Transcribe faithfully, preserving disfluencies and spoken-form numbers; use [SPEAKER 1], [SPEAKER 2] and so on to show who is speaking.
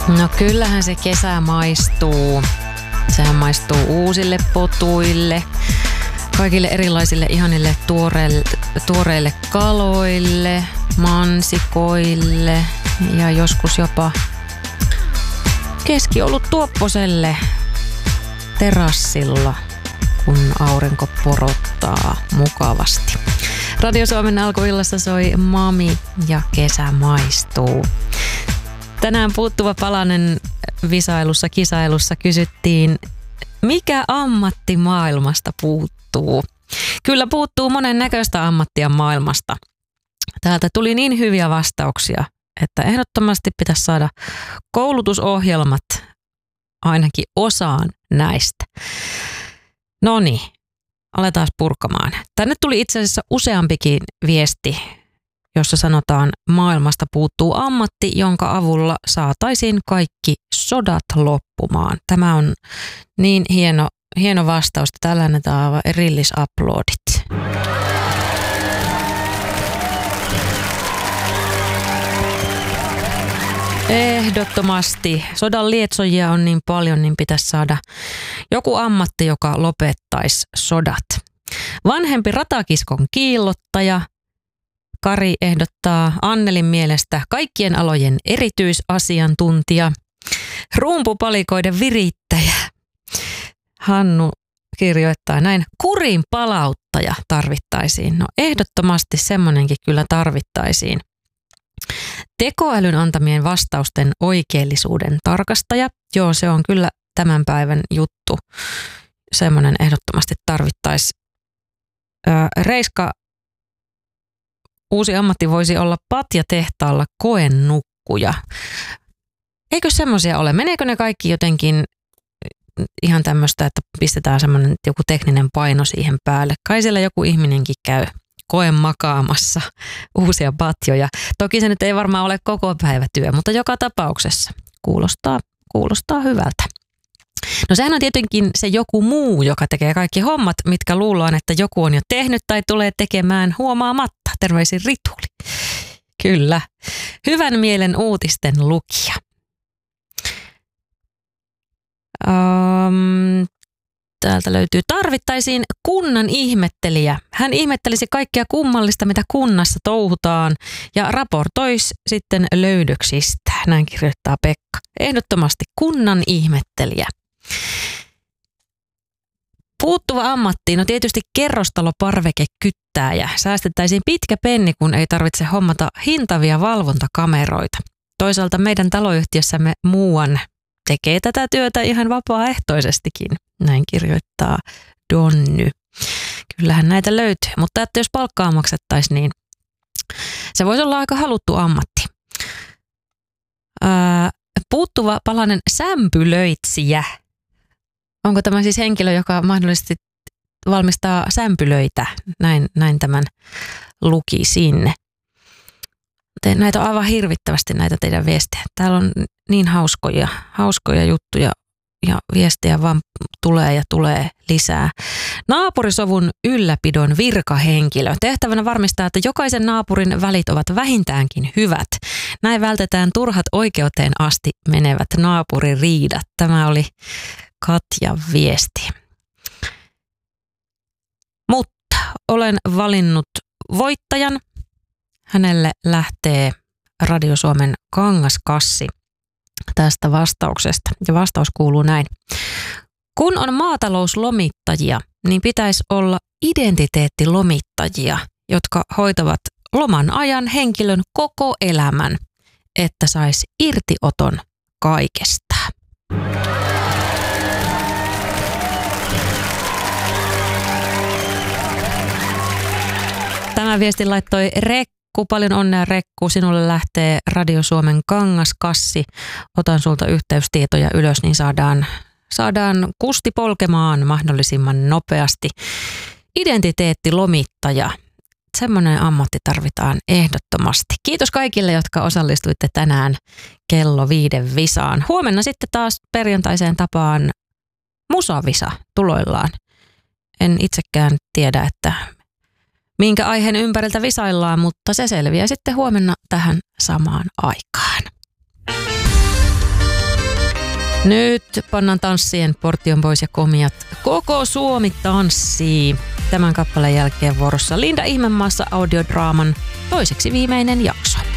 [SPEAKER 1] No kyllähän se kesä maistuu. Sehän maistuu uusille potuille, kaikille erilaisille ihanille tuoreille, tuoreille kaloille, mansikoille ja joskus jopa keskiolut tuopposelle terassilla, kun aurinko porottaa mukavasti. Radio Suomen alkuillassa soi Mami ja kesä maistuu. Tänään puuttuva palanen visailussa, kisailussa kysyttiin, mikä ammatti maailmasta puuttuu? Kyllä puuttuu monen näköistä ammattia maailmasta. Täältä tuli niin hyviä vastauksia, että ehdottomasti pitäisi saada koulutusohjelmat ainakin osaan näistä. No niin, aletaan purkamaan. Tänne tuli itse asiassa useampikin viesti, jossa sanotaan, maailmasta puuttuu ammatti, jonka avulla saataisiin kaikki sodat loppumaan. Tämä on niin hieno, hieno vastaus, että tällä annetaan aivan erillisuploadit. Ehdottomasti. Sodan lietsojia on niin paljon, niin pitäisi saada joku ammatti, joka lopettaisi sodat. Vanhempi ratakiskon kiillottaja. Kari ehdottaa Annelin mielestä kaikkien alojen erityisasiantuntija. Rumpupalikoiden virittäjä. Hannu kirjoittaa näin, kurin palauttaja tarvittaisiin. No ehdottomasti semmoinenkin kyllä tarvittaisiin. Tekoälyn antamien vastausten oikeellisuuden tarkastaja. Joo, se on kyllä tämän päivän juttu. Semmoinen ehdottomasti tarvittaisi. Öö, Reiska, uusi ammatti voisi olla patjatehtaalla koennukkuja. Eikö semmoisia ole? Meneekö ne kaikki jotenkin ihan tämmöistä, että pistetään semmoinen joku tekninen paino siihen päälle? Kai siellä joku ihminenkin käy koen makaamassa uusia patjoja. Toki se nyt ei varmaan ole koko päivä työ, mutta joka tapauksessa kuulostaa, kuulostaa hyvältä. No sehän on tietenkin se joku muu, joka tekee kaikki hommat, mitkä luullaan, että joku on jo tehnyt tai tulee tekemään huomaamatta. Terveisin Rituli. Kyllä. Hyvän mielen uutisten lukija. Um, täältä löytyy. Tarvittaisiin kunnan ihmettelijä. Hän ihmettelisi kaikkea kummallista, mitä kunnassa touhutaan ja raportoisi sitten löydöksistä. Näin kirjoittaa Pekka. Ehdottomasti kunnan ihmettelijä. Puuttuva ammatti, no tietysti kerrostaloparvekekyttääjä. Säästettäisiin pitkä penni, kun ei tarvitse hommata hintavia valvontakameroita. Toisaalta meidän taloyhtiössämme muuan tekee tätä työtä ihan vapaaehtoisestikin. Näin kirjoittaa Donny. Kyllähän näitä löytyy, mutta että jos palkkaa maksettaisiin, niin se voisi olla aika haluttu ammatti. Ää, puuttuva palanen sämpylöitsijä. Onko tämä siis henkilö, joka mahdollisesti valmistaa sämpylöitä? Näin, näin tämän luki sinne. Näitä on aivan hirvittävästi näitä teidän viestejä. Täällä on niin hauskoja, hauskoja juttuja ja viestejä vaan tulee ja tulee lisää. Naapurisovun ylläpidon virkahenkilö. Tehtävänä varmistaa, että jokaisen naapurin välit ovat vähintäänkin hyvät. Näin vältetään turhat oikeuteen asti menevät naapuririidat. Tämä oli Katja viesti. Mutta olen valinnut voittajan. Hänelle lähtee Radio Suomen kangaskassi tästä vastauksesta. Ja vastaus kuuluu näin. Kun on maatalouslomittajia, niin pitäisi olla identiteettilomittajia, jotka hoitavat loman ajan henkilön koko elämän, että saisi irtioton kaikesta. Tämä viesti laittoi Rekku. Paljon onnea Rekku, sinulle lähtee Radio Suomen kangaskassi. Otan sulta yhteystietoja ylös, niin saadaan, saadaan kusti polkemaan mahdollisimman nopeasti. Identiteettilomittaja. Semmoinen ammatti tarvitaan ehdottomasti. Kiitos kaikille, jotka osallistuitte tänään kello viiden visaan. Huomenna sitten taas perjantaiseen tapaan musavisa tuloillaan. En itsekään tiedä, että minkä aiheen ympäriltä visaillaan, mutta se selviää sitten huomenna tähän samaan aikaan. Nyt pannaan tanssien, portti on pois ja komiat. Koko Suomi tanssii. Tämän kappaleen jälkeen vuorossa Linda Ihmemaassa audiodraaman toiseksi viimeinen jakso.